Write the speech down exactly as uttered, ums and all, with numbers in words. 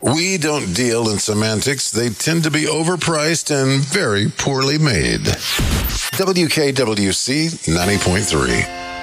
We don't deal in semantics. They tend to be overpriced and very poorly made. W K W C ninety point three.